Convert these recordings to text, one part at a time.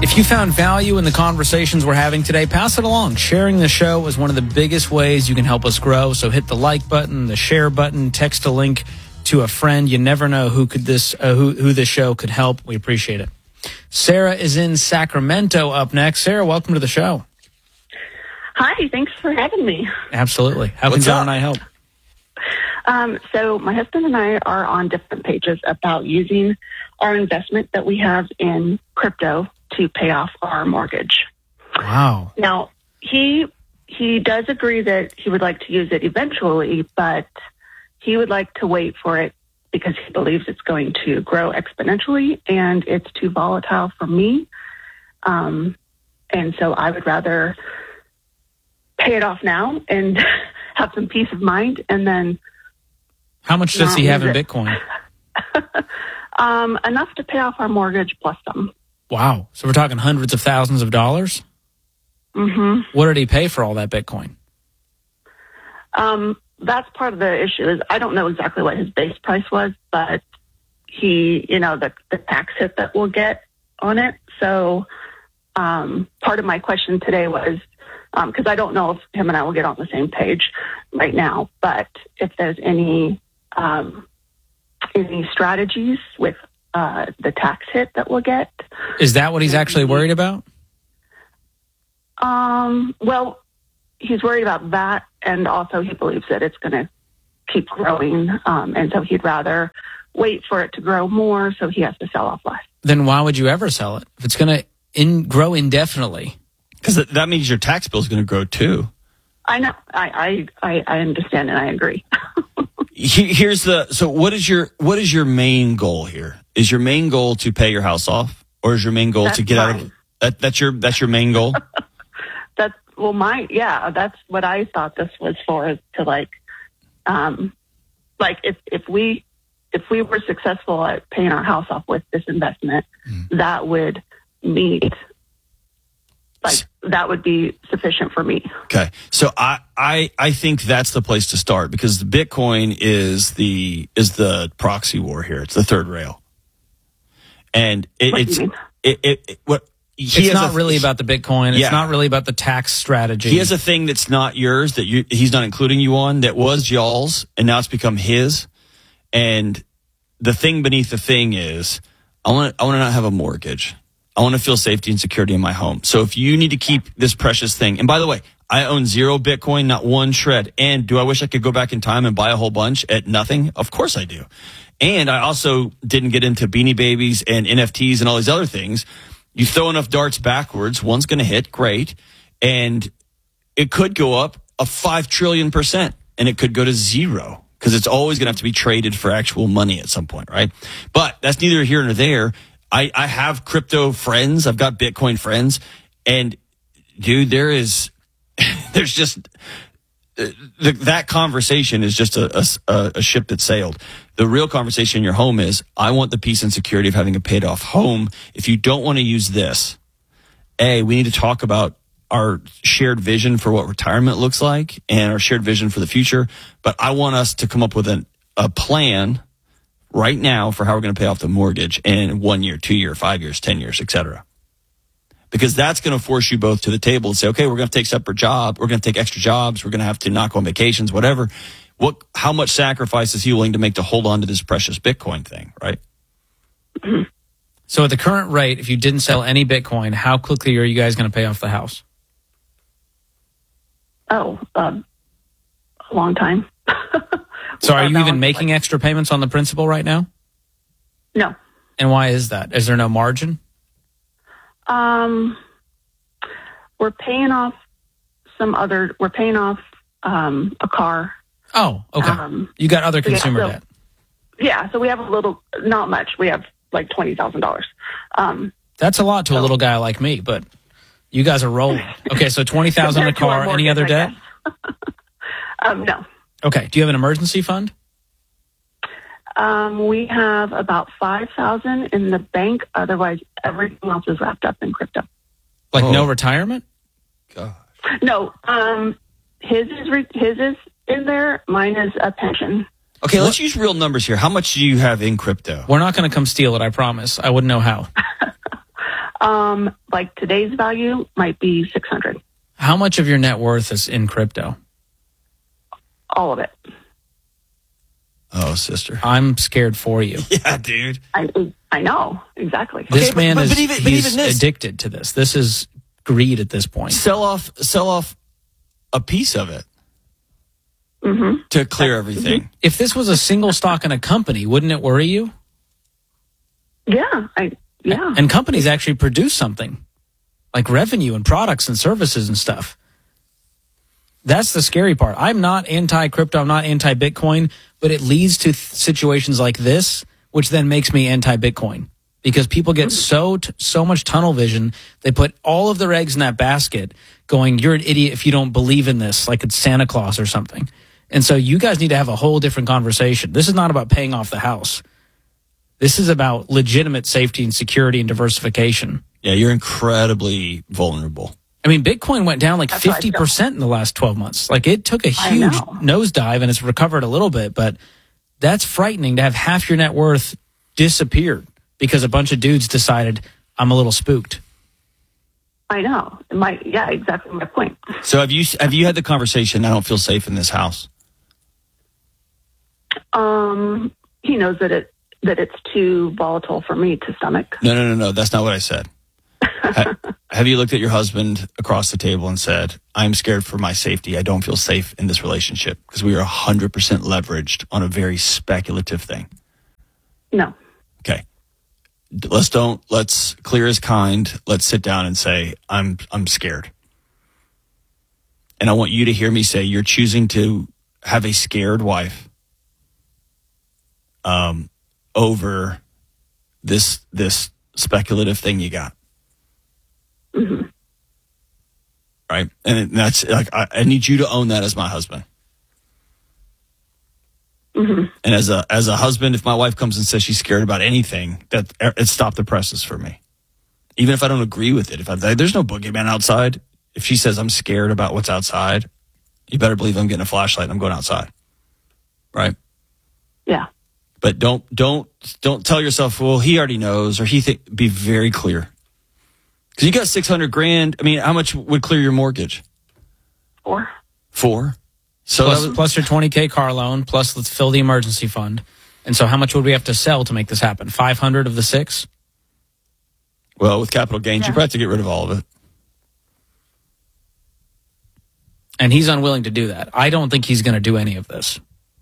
If you found value in the conversations we're having today, pass it along. Sharing the show is one of the biggest ways you can help us grow. So hit the like button, the share button, text a link to a friend. You never know who this show could help. We appreciate it. Sarah is in Sacramento up next. Sarah, welcome to the show. Hi, thanks for having me. Absolutely. How can John and I help? So my husband and I are on different pages about using our investment that we have in crypto to pay off our mortgage. Wow. Now, he does agree that he would like to use it eventually, but he would like to wait for it because he believes it's going to grow exponentially and it's too volatile for me. And so I would rather pay it off now and have some peace of mind. And then how much does he have in Bitcoin? Enough to pay off our mortgage plus some. Wow. So we're talking hundreds of thousands of dollars? Mm-hmm. What did he pay for all that Bitcoin? That's part of the issue is I don't know exactly what his base price was, but he, the tax hit that we'll get on it. So part of my question today was, because I don't know if him and I will get on the same page right now, but if there's any strategies with the tax hit that we'll get. Is that what he's actually worried about? Well, he's worried about that, and also he believes that it's going to keep growing, and so he'd rather wait for it to grow more, so he has to sell off less. Then why would you ever sell it if it's going to grow indefinitely? Because that means your tax bill is going to grow too. I know. I understand and I agree. So what is your main goal here? Is your main goal to pay your house off, or is your main goal to get out of that? That's your main goal. That's what I thought this was for, is to if we were successful at paying our house off with this investment, that would meet. That would be sufficient for me. Okay. So I think that's the place to start, because the Bitcoin is the proxy war here. It's the third rail. And it's not really about the Bitcoin. It's not really about the tax strategy. He has a thing that's not yours, that he's not including you on, that was y'all's, and now it's become his. And the thing beneath the thing is, I want to not have a mortgage. I want to feel safety and security in my home. So if you need to keep this precious thing, and by the way, I own 0 Bitcoin, not one shred. And do I wish I could go back in time and buy a whole bunch at nothing? Of course I do. And I also didn't get into Beanie Babies and NFTs and all these other things. You throw enough darts backwards, one's going to hit, great. And it could go up a 5 trillion%, and it could go to 0, because it's always going to have to be traded for actual money at some point, right? But that's neither here nor there. I have crypto friends. I've got Bitcoin friends. And, dude, there's just that conversation is just a ship that sailed. The real conversation in your home is, I want the peace and security of having a paid off home. If you don't want to use this, we need to talk about our shared vision for what retirement looks like and our shared vision for the future. But I want us to come up with a plan right now for how we're going to pay off the mortgage in 1 year, 2 year, 5 years, 10 years, etc. Because that's going to force you both to the table and say, okay, we're going to take separate jobs. We're going to take extra jobs. We're going to have to knock on vacations, whatever. How much sacrifice is he willing to make to hold on to this precious Bitcoin thing, right? So at the current rate, if you didn't sell any Bitcoin, how quickly are you guys going to pay off the house? A long time. So are you even making extra payments on the principal right now? No. And why is that? Is there no margin? We're paying off a car. Oh, okay. You got other consumer debt. Yeah, so we have not much. We have like $20,000. That's a lot to a little guy like me, but you guys are rolling. Okay, so $20,000 in a car. Any other debt? No. Okay. Do you have an emergency fund? We have about $5,000 in the bank. Otherwise, everything else is wrapped up in crypto. Like no retirement? God. No. His is in there. Mine is a pension. Okay, let's use real numbers here. How much do you have in crypto? We're not going to come steal it, I promise. I wouldn't know how. Like today's value might be 600. How much of your net worth is in crypto? All of it. Oh, sister. I'm scared for you. Yeah, dude. I know exactly. This Okay, man but is even he's this- addicted to this. This is greed at this point. Sell off a piece of it to clear everything. If this was a single stock in a company, wouldn't it worry you? Yeah. Yeah. And companies actually produce something like revenue and products and services and stuff. That's the scary part. I'm not anti-crypto. I'm not anti-Bitcoin, but it leads to situations like this, which then makes me anti-Bitcoin because people get so much tunnel vision. They put all of their eggs in that basket going, you're an idiot if you don't believe in this, like it's Santa Claus or something. And so you guys need to have a whole different conversation. This is not about paying off the house. This is about legitimate safety and security and diversification. Yeah, you're incredibly vulnerable. I mean, Bitcoin went down like That's what I 50% in the last 12 months. Like it took a I huge know. nosedive and it's recovered a little bit, but that's frightening to have half your net worth disappeared because a bunch of dudes decided I'm a little spooked. I know. Yeah, exactly my point. So have you had the conversation, I don't feel safe in this house? He knows that it's too volatile for me to stomach. No. That's not what I said. Have you looked at your husband across the table and said, I'm scared for my safety. I don't feel safe in this relationship because we are 100% leveraged on a very speculative thing. No. Okay. Let's clear as kind. Let's sit down and say, I'm scared. And I want you to hear me say, you're choosing to have a scared wife, over this speculative thing you got. Mm-hmm. Right. And that's like, I need you to own that as my husband. Mm-hmm. And as a husband, if my wife comes and says she's scared about anything, it stopped the presses for me. Even if I don't agree with it, there's no boogeyman outside. If she says I'm scared about what's outside, you better believe I'm getting a flashlight and I'm going outside. Right. Yeah. But don't tell yourself, well, he already knows, or be very clear. Because you got $600,000. I mean, how much would clear your mortgage? 4. 4. So Plus your 20K car loan, plus let's fill the emergency fund. And so how much would we have to sell to make this happen? 500 of the 6? Well, with capital gains, you probably have to get rid of all of it. And he's unwilling to do that. I don't think he's going to do any of this.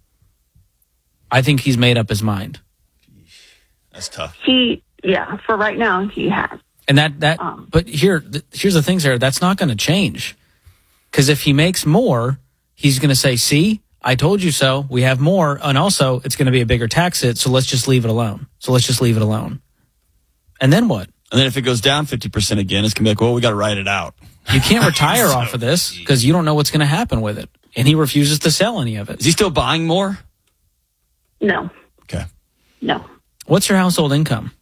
I think he's made up his mind. That's tough. For right now, he has. And but here's the thing, Sarah, that's not going to change. Because if he makes more, he's going to say, see, I told you so. We have more. And also, it's going to be a bigger tax hit. So let's just leave it alone. And then what? And then if it goes down 50% again, it's going to be like, well, we got to write it out. You can't retire off of this because you don't know what's going to happen with it. And he refuses to sell any of it. Is he still buying more? No. Okay. No. What's your household income?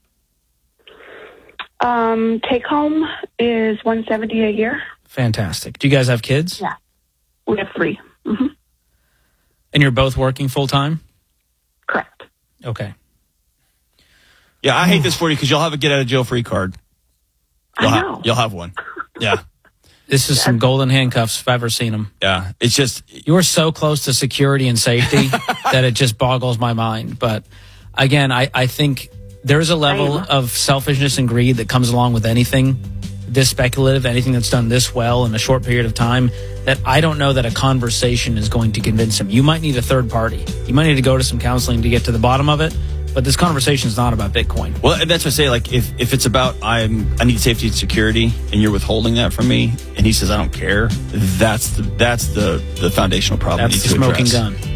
Take home is $170 a year. Fantastic. Do you guys have kids? Yeah. We have 3. Mm-hmm. And you're both working full time? Correct. Okay. Yeah, I hate this for you because you'll have a get out of jail free card. I know. You'll have one. Yeah. This is some golden handcuffs if I've ever seen them. Yeah. It's just, You are so close to security and safety that it just boggles my mind. But again, I think there's a level of selfishness and greed that comes along with anything this speculative, anything that's done this well in a short period of time, that I don't know that a conversation is going to convince him. You might need a third party. You might need to go to some counseling to get to the bottom of it. But this conversation is not about Bitcoin. well, that's what I say. Like, if it's about I need safety and security, and you're withholding that from me, and he says I don't care, that's the foundational problem. That's we the need to smoking address. gun.